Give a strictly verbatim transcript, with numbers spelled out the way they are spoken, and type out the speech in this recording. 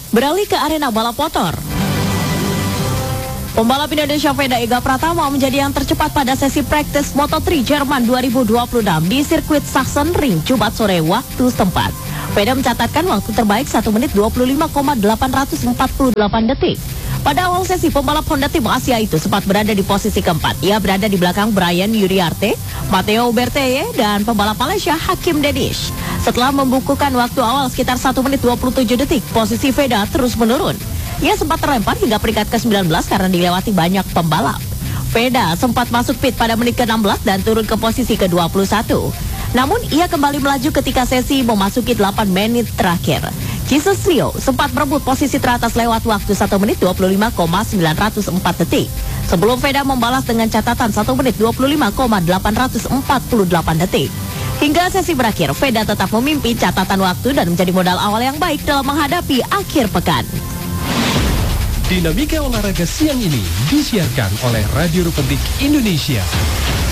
Beralih ke arena balap motor. Pembalap Indonesia Veda Ega Pratama menjadi yang tercepat pada sesi praktis Moto tiga Jerman dua ribu dua puluh enam di sirkuit Sachsenring Jumat sore waktu setempat. Veda mencatatkan waktu terbaik satu menit dua puluh lima koma delapan empat delapan detik. Pada awal sesi, pembalap Honda tim Asia itu sempat berada di posisi keempat. Ia berada di belakang Brian Uriarte, Matteo Berteye, dan pembalap Malaysia Hakim Dedish. Setelah membukukan waktu awal sekitar satu menit dua puluh tujuh detik, posisi Veda terus menurun. Ia sempat terlempar hingga peringkat ke sembilan belas karena dilewati banyak pembalap. Veda sempat masuk pit pada menit ke enam belas dan turun ke posisi ke dua puluh satu. Namun ia kembali melaju ketika sesi memasuki delapan menit terakhir. Jesus Rio sempat merebut posisi teratas lewat waktu satu menit dua puluh lima koma sembilan nol empat detik. Sebelum Veda membalas dengan catatan satu menit dua puluh lima koma delapan empat delapan detik. Hingga sesi berakhir, Veda tetap memimpin catatan waktu dan menjadi modal awal yang baik dalam menghadapi akhir pekan. Dinamika olahraga siang ini disiarkan oleh Radio Republik Indonesia.